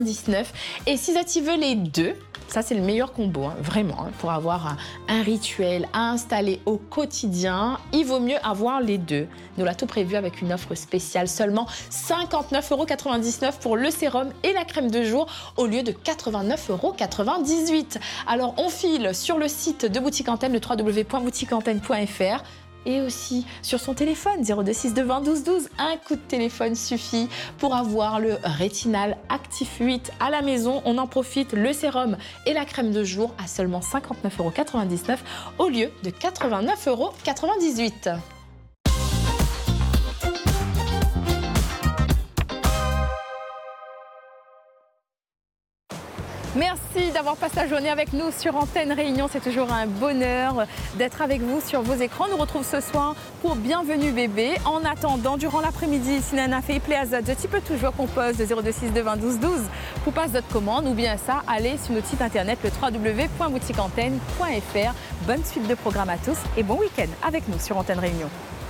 19. Et si tu veux les deux, ça c'est le meilleur combo, hein, vraiment, hein, pour avoir un rituel à installer au quotidien, il vaut mieux avoir les deux. Nous l'avons tout prévu avec une offre spéciale, seulement 59,99 € pour le sérum et la crème de jour au lieu de 89,98 €. Alors on file sur le site de Boutique Antenne, le www.boutiqueantenne.fr. Et aussi sur son téléphone 0262 20 12 12. Un coup de téléphone suffit pour avoir le Rétinal Actif 8 à la maison. On en profite, le sérum et la crème de jour à seulement 59,99 € au lieu de 89,98 €. Merci d'avoir passé la journée avec nous sur Antenne Réunion. C'est toujours un bonheur d'être avec vous sur vos écrans. On nous retrouve ce soir pour Bienvenue bébé. En attendant, durant l'après-midi, si Nana fait Pléazade, tu peux toujours composer de 0262 20 12 12 pour passer votre commande ou bien ça, allez sur notre site internet le www.boutiqueantenne.fr. Bonne suite de programme à tous et bon week-end avec nous sur Antenne Réunion.